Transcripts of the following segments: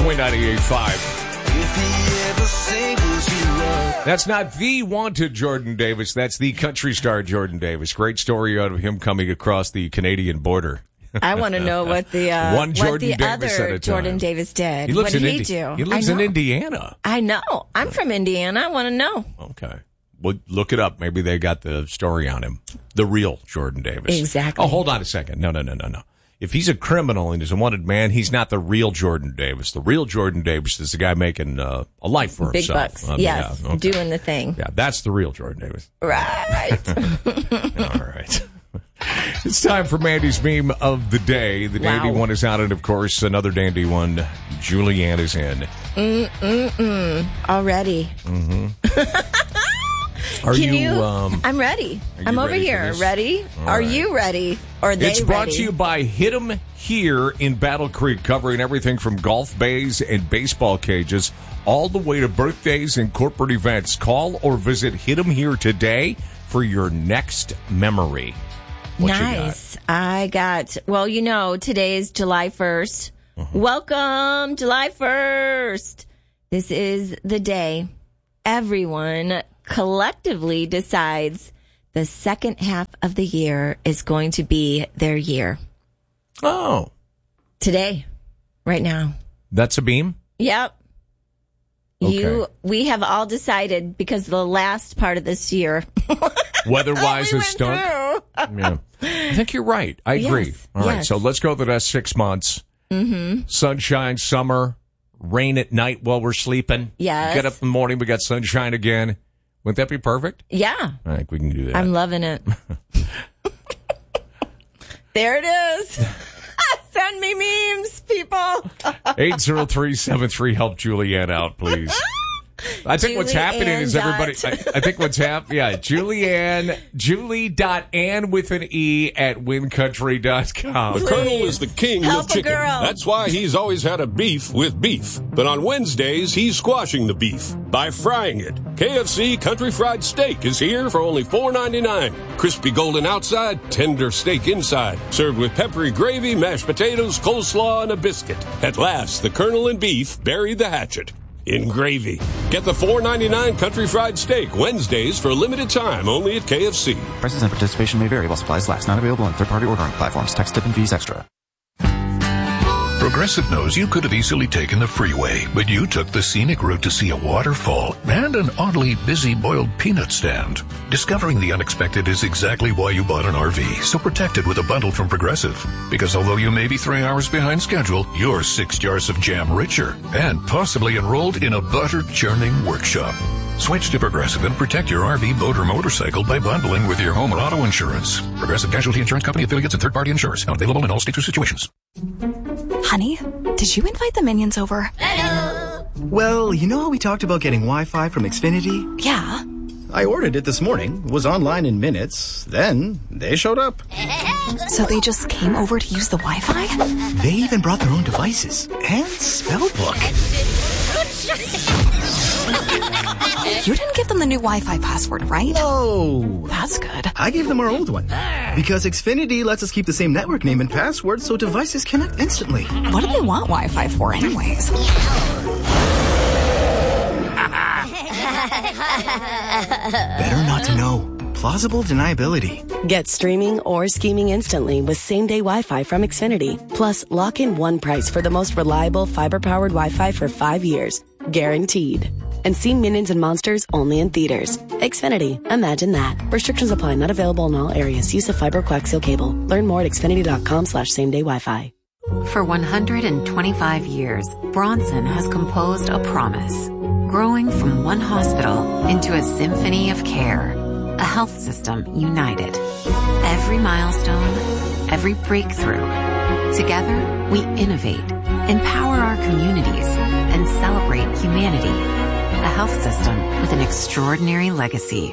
Joy 98.5. That's not the wanted Jordan Davis. That's the country star Jordan Davis. Great story out of him coming across the Canadian border. I want to know what the One Jordan what the Davis other at a Jordan time. Davis did. He lives what did in he do? He lives in Indiana. I know. I'm from Indiana. I want to know. Okay. Well, look it up. Maybe they got the story on him. The real Jordan Davis. Exactly. Oh, hold on a second. No. If he's a criminal and he's a wanted man, he's not the real Jordan Davis. The real Jordan Davis is the guy making a life for Big himself. bucks. Yes. Yeah, okay. Doing the thing. Yeah, that's the real Jordan Davis. Right. All right. It's time for Mandy's meme of the day. The dandy one is out, and of course, another dandy one. Julianne is in. Already. Mm-hmm. I'm ready. I'm over ready here. Ready? All Are right. you ready? Or are they It's brought ready? to you by Hit 'em Here in Battle Creek, covering everything from golf bays and baseball cages, all the way to birthdays and corporate events. Call or visit Hit 'em Here today for your next memory. What Nice. I got, today is July 1st. Welcome, July 1st. This is the day everyone collectively decides the second half of the year is going to be their year. Oh. Today. Right now. That's a beam? Yep. Okay. We have all decided because the last part of this year. Weather-wise we is stunk. Yeah. I think you're right. I agree. Yes, All right, yes. so let's go the next 6 months. Mm-hmm. Sunshine, summer, rain at night while we're sleeping. Yes. Get up in the morning, we got sunshine again. Wouldn't that be perfect? Yeah. I think we can do that. I'm loving it. There it is. Send me memes, people. 80373, help Julianne out, please. I think what's happening is everybody. I think what's happening. Yeah, Julianne, Julie.Ann with an E at wincountry.com. The Colonel is the king Help of chicken. a girl. That's why he's always had a beef with beef. But on Wednesdays, he's squashing the beef by frying it. KFC Country Fried Steak is here for only $4.99. Crispy golden outside, tender steak inside. Served with peppery gravy, mashed potatoes, coleslaw, and a biscuit. At last, the Colonel and beef buried the hatchet in gravy. Get the $4.99 Country Fried Steak Wednesdays for a limited time only at KFC. Prices and participation may vary while supplies last. Not available on third-party ordering platforms. Tax, tip, and fees extra. Progressive knows you could have easily taken the freeway, but you took the scenic route to see a waterfall and an oddly busy boiled peanut stand. Discovering the unexpected is exactly why you bought an RV, so protect it with a bundle from Progressive. Because although you may be 3 hours behind schedule, you're 6 jars of jam richer and possibly enrolled in a butter-churning workshop. Switch to Progressive and protect your RV, boat, or motorcycle by bundling with your home and auto insurance. Progressive Casualty Insurance Company affiliates and third-party insurers. Not available in all states or situations. Honey, did you invite the minions over? Hello. Well, you know how we talked about getting Wi-Fi from Xfinity? Yeah. I ordered it this morning, was online in minutes, then they showed up. So they just came over to use the Wi-Fi? They even brought their own devices and spell book. You didn't give them the new Wi-Fi password, right? No. That's good. I gave them our old one. Because Xfinity lets us keep the same network name and password so devices connect instantly. What do they want Wi-Fi for anyways? Better not to know. Plausible deniability. Get streaming or scheming instantly with same-day Wi-Fi from Xfinity. Plus, lock in one price for the most reliable fiber-powered Wi-Fi for 5 years. Guaranteed. And see Minions and Monsters only in theaters. Xfinity. Imagine that. Restrictions apply. Not available in all areas. Use of fiber coaxial cable. Learn more at xfinity.com/same-day Wi-Fi. For 125 years, Bronson has composed a promise. Growing from one hospital into a symphony of care. A health system united. Every milestone, every breakthrough. Together, we innovate, empower our communities, and celebrate humanity. A health system with an extraordinary legacy.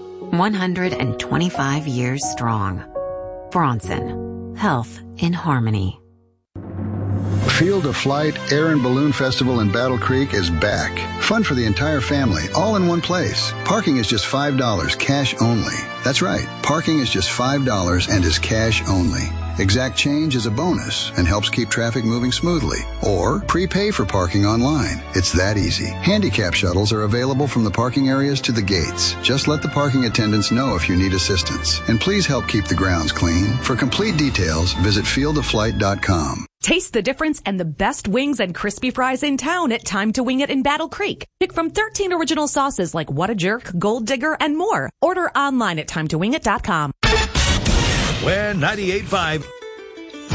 125 years strong. Bronson. Health in harmony. Field of Flight Air and Balloon Festival in Battle Creek is back. Fun for the entire family, all in one place. Parking is just $5, cash only. That's right, parking is just $5 and is cash only. Exact change is a bonus and helps keep traffic moving smoothly. Or prepay for parking online. It's that easy. Handicap shuttles are available from the parking areas to the gates. Just let the parking attendants know if you need assistance. And please help keep the grounds clean. For complete details, visit fieldoflight.com. Taste the difference and the best wings and crispy fries in town at Time to Wing It in Battle Creek. Pick from 13 original sauces like What a Jerk, Gold Digger, and more. Order online at timetowingit.com. When 98.5